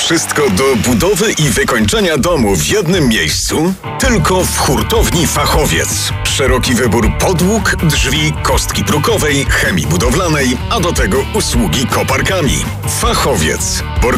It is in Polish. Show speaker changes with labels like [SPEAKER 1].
[SPEAKER 1] Wszystko do budowy i wykończenia domu w jednym miejscu? Tylko w Hurtowni Fachowiec. Szeroki wybór podłóg, drzwi, kostki brukowej, chemii budowlanej, a do tego usługi koparkami. Fachowiec.